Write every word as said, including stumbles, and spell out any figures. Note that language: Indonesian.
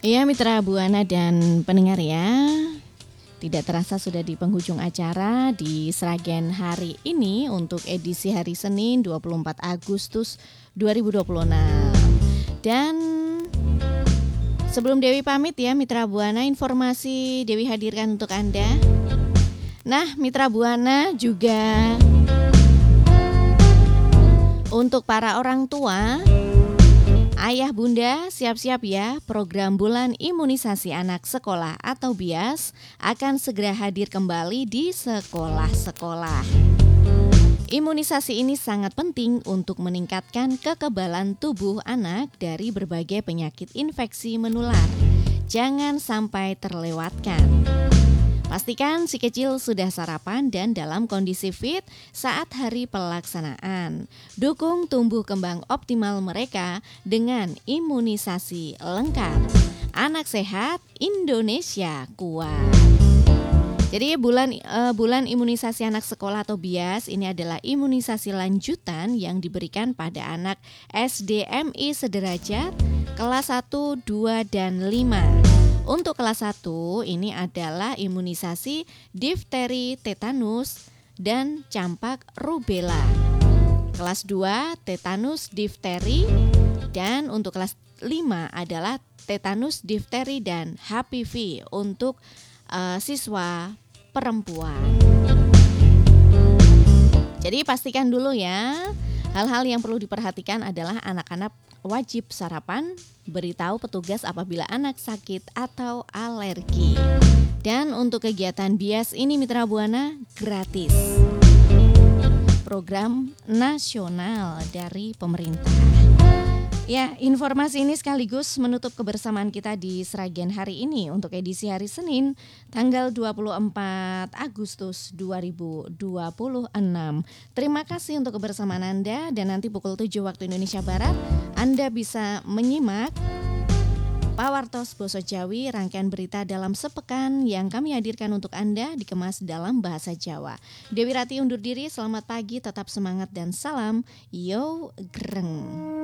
Iya Mitra Buana dan pendengar ya, tidak terasa sudah di penghujung acara di Sragen hari ini untuk edisi hari Senin dua puluh empat Agustus dua ribu dua puluh enam. Dan sebelum Dewi pamit ya Mitra Buana, informasi Dewi hadirkan untuk Anda. Nah Mitra Buana juga untuk para orang tua, ayah bunda siap-siap ya, program bulan imunisasi anak sekolah atau B I A S akan segera hadir kembali di sekolah-sekolah. Imunisasi ini sangat penting untuk meningkatkan kekebalan tubuh anak dari berbagai penyakit infeksi menular. Jangan sampai terlewatkan. Pastikan si kecil sudah sarapan dan dalam kondisi fit saat hari pelaksanaan. Dukung tumbuh kembang optimal mereka dengan imunisasi lengkap. Anak sehat, Indonesia kuat. Jadi bulan uh, bulan imunisasi anak sekolah atau B I A S ini adalah imunisasi lanjutan yang diberikan pada anak S D M I sederajat kelas satu, dua, dan lima. Untuk kelas satu ini adalah imunisasi difteri, tetanus, dan campak rubella. Kelas dua tetanus, difteri, dan untuk kelas lima adalah tetanus, difteri, dan H P V untuk uh, siswa perempuan. Jadi pastikan dulu ya, hal-hal yang perlu diperhatikan adalah anak-anak wajib sarapan, beritahu petugas apabila anak sakit atau alergi. Dan untuk kegiatan B I A S ini Mitra Buana gratis. Program nasional dari pemerintah. Ya, informasi ini sekaligus menutup kebersamaan kita di Sragen hari ini untuk edisi hari Senin tanggal dua puluh empat Agustus dua ribu dua puluh enam. Terima kasih untuk kebersamaan Anda dan nanti pukul tujuh waktu Indonesia Barat Anda bisa menyimak Pawartos Boso Jawi, rangkaian berita dalam sepekan yang kami hadirkan untuk Anda dikemas dalam bahasa Jawa. Dewi Rati undur diri, selamat pagi, tetap semangat dan salam yo greng.